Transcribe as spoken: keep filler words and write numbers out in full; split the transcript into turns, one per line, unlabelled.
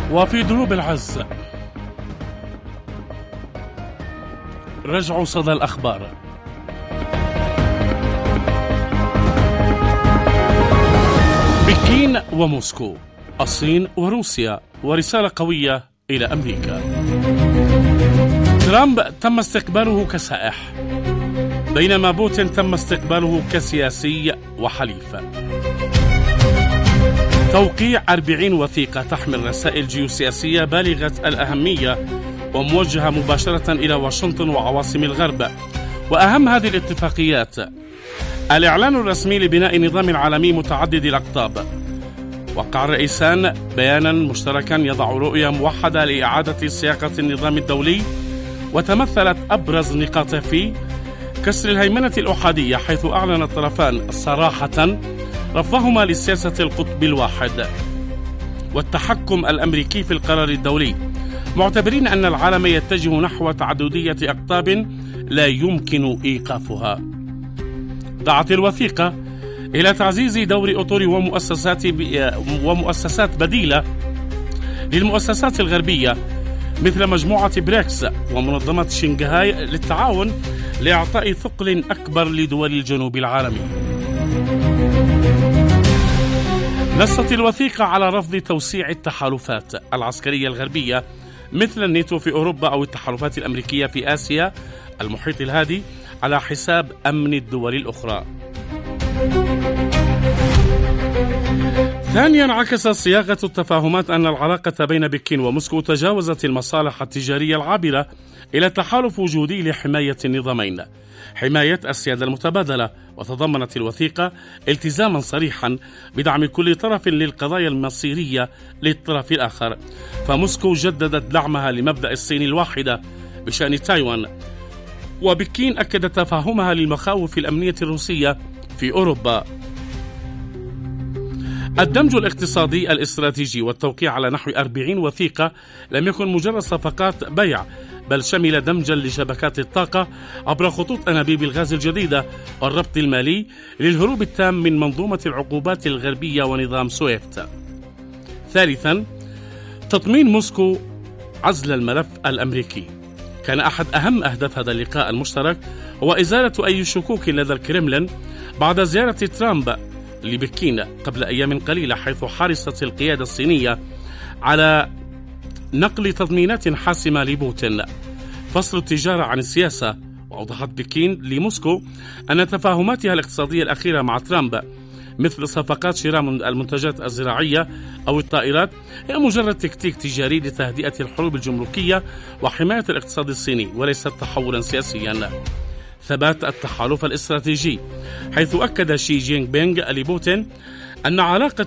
وفي دروب العز رجعوا صدى الأخبار. بكين وموسكو، الصين وروسيا، ورسالة قوية إلى أمريكا. ترامب تم استقباله كسائح، بينما بوتين تم استقباله كسياسي وحليف. توقيع أربعين وثيقة تحمل رسائل جيوسياسية بالغة الأهمية وموجهة مباشرة إلى واشنطن وعواصم الغرب. وأهم هذه الاتفاقيات الإعلان الرسمي لبناء نظام عالمي متعدد الأقطاب. وقع الرئيسان بيانا مشتركا يضع رؤية موحدة لإعادة صياغة النظام الدولي، وتمثلت أبرز نقاطه في كسر الهيمنة الأحادية، حيث أعلن الطرفان صراحة رفضهما لسياسة القطب الواحد والتحكم الأمريكي في القرار الدولي، معتبرين أن العالم يتجه نحو تعددية أقطاب لا يمكن إيقافها. دعت الوثيقة إلى تعزيز دور أطر ومؤسسات ومؤسسات بديلة للمؤسسات الغربية مثل مجموعة بريكس ومنظمة شنغهاي للتعاون لإعطاء ثقل أكبر لدول الجنوب العالمي. نصت الوثيقة على رفض توسيع التحالفات العسكرية الغربية مثل الناتو في أوروبا أو التحالفات الأمريكية في آسيا المحيط الهادي على حساب أمن الدول الأخرى. ثانيا، عكس صياغة التفاهمات أن العلاقة بين بكين وموسكو تجاوزت المصالح التجارية العابرة إلى تحالف وجودي لحماية النظامين، حماية السيادة المتبادلة. وتضمنت الوثيقة التزاما صريحا بدعم كل طرف للقضايا المصيرية للطرف الآخر، فموسكو جددت دعمها لمبدأ الصين الواحدة بشأن تايوان، وبكين أكدت تفاهمها للمخاوف الأمنية الروسية في أوروبا. الدمج الاقتصادي الاستراتيجي والتوقيع على نحو أربعين وثيقة لم يكن مجرد صفقات بيع، بل شمل دمجا لشبكات الطاقة عبر خطوط أنابيب الغاز الجديدة والربط المالي للهروب التام من منظومة العقوبات الغربية ونظام سويفت. ثالثا، تطمين موسكو عزل الملف الأمريكي. كان أحد أهم أهداف هذا اللقاء المشترك هو إزالة أي شكوك لدى الكرملين بعد زيارة ترامب لبكين قبل أيام قليلة، حيث حرصت القيادة الصينية على نقل تضمينات حاسمة لبوتين فصل التجارة عن السياسة. وأوضحت بكين لموسكو أن تفاهماتها الاقتصادية الأخيرة مع ترامب مثل صفقات شراء المنتجات الزراعية أو الطائرات هي مجرد تكتيك تجاري لتهدئة الحروب الجمركية وحماية الاقتصاد الصيني وليست تحولا سياسيا. ثبات التحالف الاستراتيجي، حيث أكد شي جينغ بينغ لبوتين أن علاقة